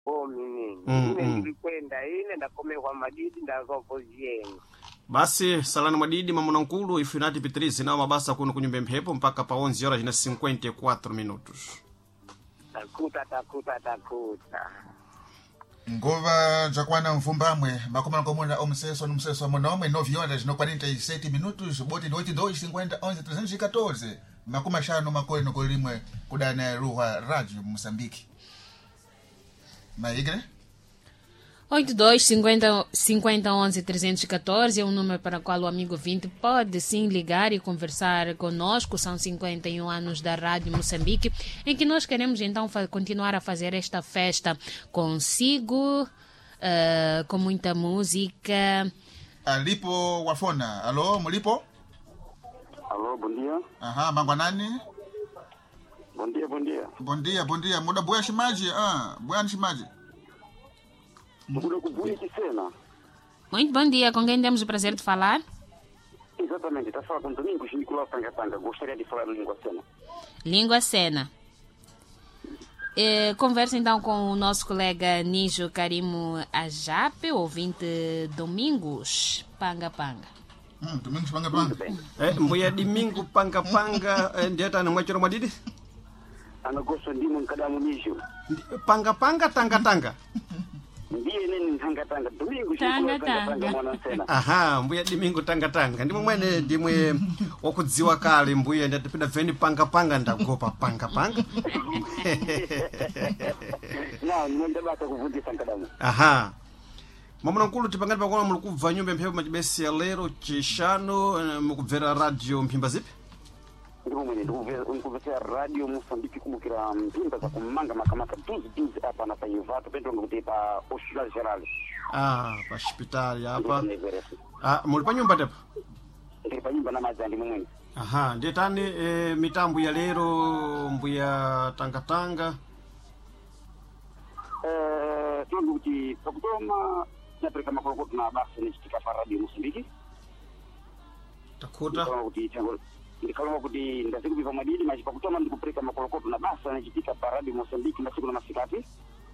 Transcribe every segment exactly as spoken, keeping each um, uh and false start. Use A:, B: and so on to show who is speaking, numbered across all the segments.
A: bomi nini
B: Mm,
A: ine
B: mm.
A: ndilikwenda ine ndakomekwa madidi ndazopozieni
B: Basi salani mwadidi mamunankulu ifinati pitirizi nao mabasa kuno kunyumba mphepo mpaka pa onze horas na cinquenta e quatro minutos.
A: takuta takuta takuta
C: Ngova jakwana mfumbamwe makoma komuna omseso nomseso monome nove horas no quarenta e sete minutos boti no oitenta e dois cinquenta onze trezentos e quatorze makoma shano makole no kolimwe kudana ruha radio Moçambique. Maigre
D: oito dois cinquenta cinquenta onze trezentos e quatorze é um número para o qual o amigo vinte pode sim ligar e conversar conosco. São cinquenta e um anos da Rádio Moçambique, em que nós queremos então continuar a fazer esta festa consigo, uh, com muita música.
C: alipo wafona. Alô, mulipo?
A: alô bom dia
C: Aha, mangwanani?
A: bom dia bom dia
C: Bom dia, bom dia. Muda boa shimaji. Ah, boa shimaji.
A: tukuda kubuniki cena
D: Muito bom dia, com quem temos o prazer de falar?
A: exatamente está falando com Domingos Nicolau Tangatanga. Gostaria de falar língua cena.
D: Língua Sena. Eh, conversa então com o nosso colega Nijo Karimo Ajape, ouvinte Domingos Panga Panga.
C: Hum, Domingos panga
A: Muito
C: panga.
A: bem.
B: Eh, mbuya dimingo panga panga eh, ndieta na mwachoro mwadidi?
A: ana gosto ndimo nkadamu nijo
B: Ndi- Panga panga tanga tanga.
A: ndiye nini tangatanga Domingos
D: Tanga,
A: Nicolau Tangatanga
D: tanga.
A: mwana cena
B: Aha, mbuya dimingo tanga tanga. Ndimo mwene ndimwe wakudziwa kale mbuya ndatipida veni panga panga ndagopa panga panga.
A: na nimendabata kuvundisa nkadamu
B: Aha. Mamunankulu tipangani pakona mulukubva nyumba mphepo machibesi ya lero chishano eh, mukubvera radio mpimba zipi?
A: ndiko mwenye ndikuvesera radio Moçambique kumukira mpimba za kumanga makamaka doze doze apa na paivato pento ngokuti pa hospital geral
B: Ah, pa hospitali hapa.
A: ndikuneveresa
B: Ah, muli pa nyumba tepa?
A: ndiri panyumba na madzi andi mumweni
B: Aha, ndetani eh, mitambo ya lero mbuya tanga tanga.
A: eh tongo kuti pakutoma napereka makolokoto na basa nechitika pa radio Moçambique
B: Takuta.
A: ndikalowa kuti chango ndikalowa kuti ndazikupiva madidi machi pakutoma ndikupereka makolokoto na basa nechitika pa radio Moçambique masiku na masikati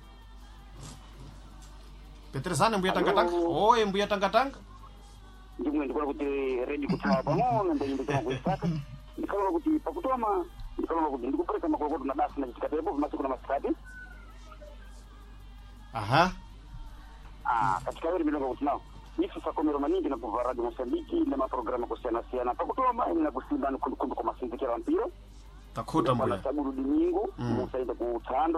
B: Petrezane mbuya tanga tanga.
A: Allo.
B: Oye mbuya tanga tanga.
A: ndimwe ndikona kuti redi kuthawa pang'ono ndayindikana kuisaka ndikalowa kuti pakutoma ndikalowa kuti ndikupereka makolokoto na basa nechitika tepo masiku na masikati
B: Aha.
A: ah katika wale milongo kuti nao ifi sakomero maningi na kuva radio Moçambique na maprograma kusiyana siyana pakutoma na kusimba kundu kundu kwa masinzikira mpira
B: Takuta
A: kwa
B: mbuya.
A: saburu domingo
B: Mm.
A: musaida kuthando